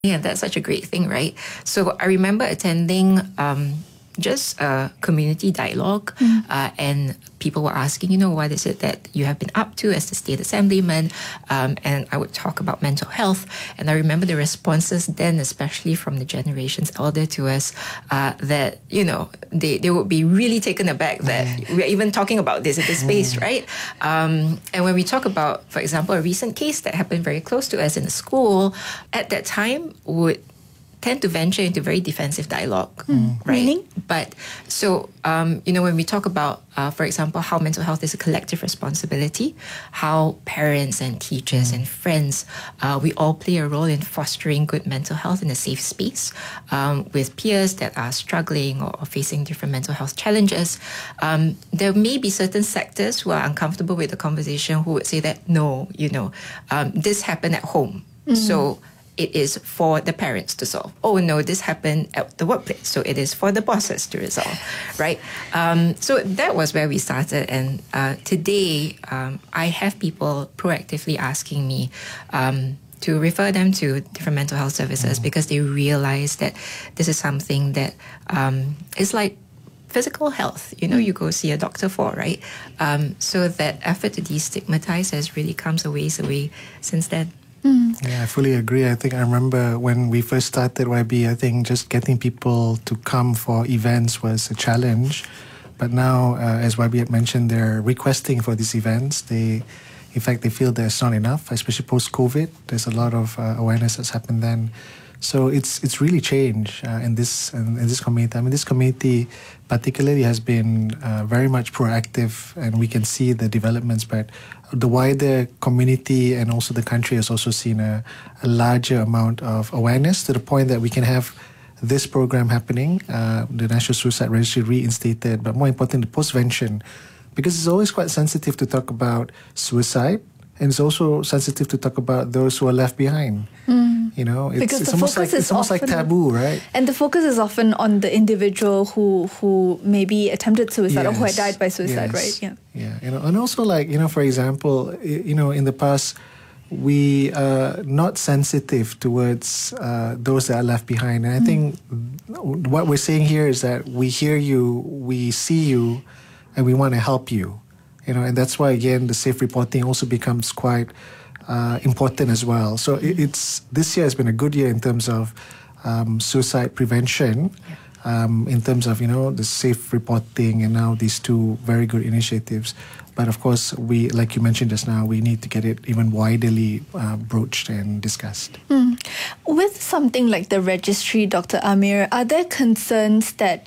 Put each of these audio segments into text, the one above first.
Yeah, that's such a great thing, right? So I remember attending just a community dialogue, and people were asking, what is it that you have been up to as the state assemblyman? And I would talk about mental health. And I remember the responses then, especially from the generations elder to us, that, they would be really taken aback that we're even talking about this in this space, right? And when we talk about, for example, a recent case that happened very close to us in a school, at that time would tend to venture into very defensive dialogue, right? Meaning? But so, when we talk about, for example, how mental health is a collective responsibility, how parents and teachers and friends, we all play a role in fostering good mental health in a safe space with peers that are struggling or facing different mental health challenges. There may be certain sectors who are uncomfortable with the conversation who would say that, no, this happened at home. So it is for the parents to solve. Oh no, this happened at the workplace, so it is for the bosses to resolve, right? So that was where we started, and today I have people proactively asking me to refer them to different mental health services because they realize that this is something that is like physical health, you go see a doctor for, right? So that effort to destigmatize has really come a ways away since then. Yeah, I fully agree. I think I remember when we first started YB, I think just getting people to come for events was a challenge. But now, as YB had mentioned, they're requesting for these events. In fact, they feel there's not enough, especially post-COVID. There's a lot of awareness that's happened then. So it's really changed in this community. I mean, this community particularly has been very much proactive, and we can see the developments. But the wider community and also the country has also seen a larger amount of awareness to the point that we can have this program happening, the National Suicide Registry reinstated, but more important, the postvention, because it's always quite sensitive to talk about suicide. And it's also sensitive to talk about those who are left behind. It's almost like taboo, right? And the focus is often on the individual who maybe attempted suicide or who had died by suicide, right? Yeah. And also for example, in the past, we are not sensitive towards those that are left behind. And I think what we're saying here is that we hear you, we see you, and we want to help you. And that's why, again, the safe reporting also becomes quite important as well. So this year has been a good year in terms of suicide prevention, in terms of, the safe reporting and now these two very good initiatives. But of course, like you mentioned just now, we need to get it even widely broached and discussed. With something like the registry, Dr. Amir, are there concerns that,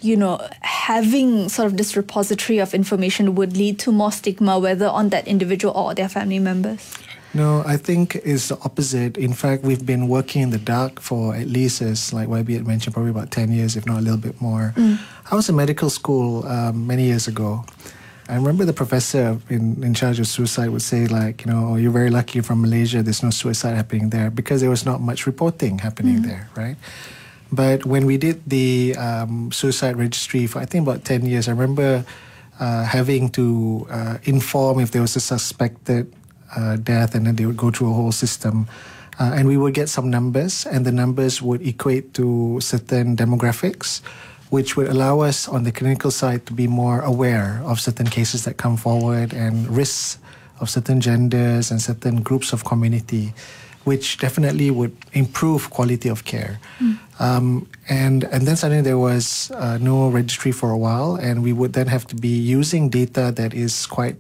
having sort of this repository of information would lead to more stigma, whether on that individual or their family members? No, I think it's the opposite. In fact, we've been working in the dark for at least, as like YB had mentioned, probably about 10 years, if not a little bit more. I was in medical school many years ago. I remember the professor in charge of suicide would say oh, you're very lucky you're from Malaysia, there's no suicide happening there, because there was not much reporting happening there, right? But when we did the suicide registry for I think about 10 years, I remember having to inform if there was a suspected death, and then they would go through a whole system. And we would get some numbers, and the numbers would equate to certain demographics, which would allow us on the clinical side to be more aware of certain cases that come forward and risks of certain genders and certain groups of community, which definitely would improve quality of care. And then suddenly there was no registry for a while, and we would then have to be using data that is quite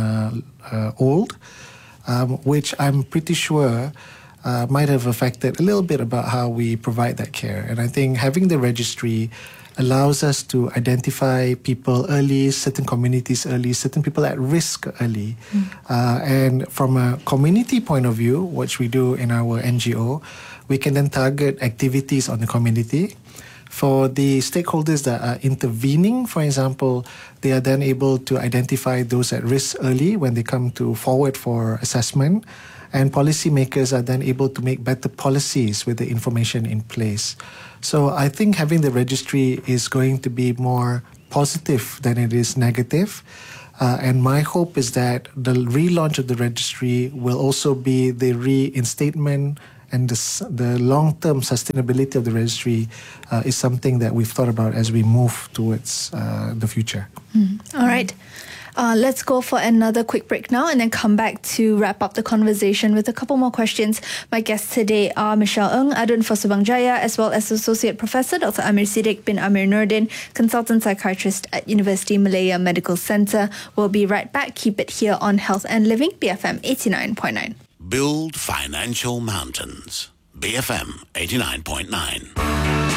old, which I'm pretty sure might have affected a little bit about how we provide that care. And I think having the registry allows us to identify people early, certain communities early, certain people at risk early. And from a community point of view, which we do in our NGO, we can then target activities on the community. For the stakeholders that are intervening, for example, they are then able to identify those at risk early when they come forward for assessment. And policymakers are then able to make better policies with the information in place. So I think having the registry is going to be more positive than it is negative. And my hope is that the relaunch of the registry will also be the reinstatement And the long-term sustainability of the registry is something that we've thought about as we move towards the future. All right. Let's go for another quick break now and then come back to wrap up the conversation with a couple more questions. My guests today are Michelle Ng, Adun for Subang Jaya, as well as Associate Professor Dr. Amir Siddiq bin Amir Nordin, Consultant Psychiatrist at University Malaya Medical Centre. We'll be right back. Keep it here on Health and Living, BFM 89.9. Build financial mountains. BFM 89.9.